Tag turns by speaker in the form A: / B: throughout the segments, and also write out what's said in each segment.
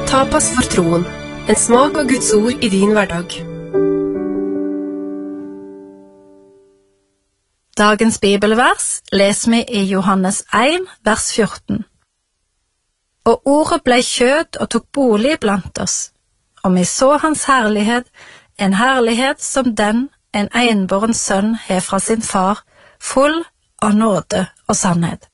A: Tapas for troen. En smak av Guds ord i din hverdag.
B: Dagens bibelvers leser vi i Johannes 1, vers 14. Og ordet ble kjød og tok bolig blant oss, og vi så hans herlighet, en herlighet som den en enbåren sønn har fra sin far, full av nåde og sannhet.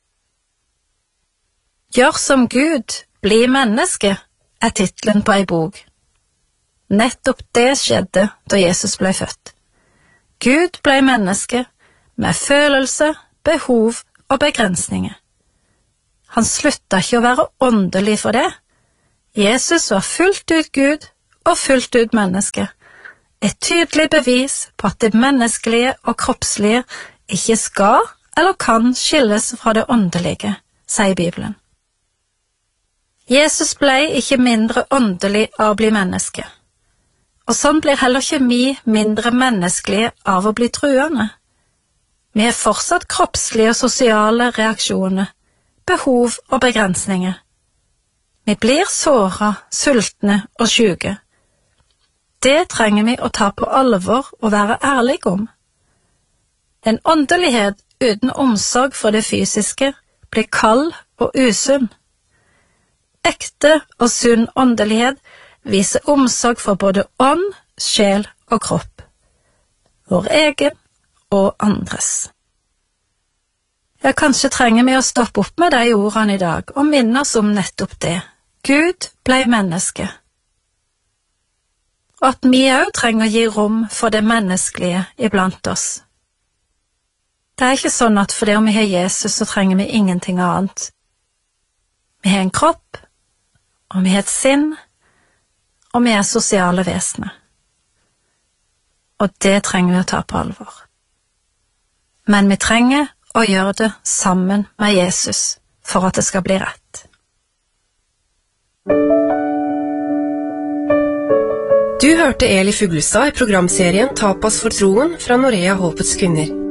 B: Gjør som Gud, bli menneske, titlen på ei bok. Nettopp det skjedde da Jesus ble født. Gud ble menneske med følelse, behov og begrensninger. Han sluttet ikke å være åndelig for det. Jesus var fullt ut Gud og fullt ut menneske. Et tydelig bevis på at det menneskelige og kroppslige ikke skal eller kan skilles fra det åndelige, sier Bibelen. Jesus ble ikke mindre åndelig av å bli menneske, og sånn blir heller ikke vi mindre menneskelige av å bli truende. Vi har fortsatt kroppslige og sosiale reaksjoner, behov og begrensninger. Vi blir såret, sultne og syke. Det trenger vi å ta på alvor og være ærlige om. En åndelighet uten omsorg for det fysiske blir kald og usunn. Ekte og sunn åndelighet viser omsorg for både ånd, sjel og kropp, vår egen og andres. Ja, kanskje trenger vi å stoppe opp med de ordene i dag og minne oss om nettopp det. Gud ble menneske. Og at vi også trenger å gi rom for det menneskelige iblant oss. Det er ikke sånn at fordi vi har Jesus, så trenger vi ingenting annet. Vi har en kropp, og vi har et sinn, og vi er sosiale vesener. Og det trenger vi å ta på alvor. Men vi trenger å gjøre det sammen med Jesus for at det skal bli rett.
A: Du hørte Eli Fuglestad i programserien Tapas for troen fra Norea Håpets kvinner.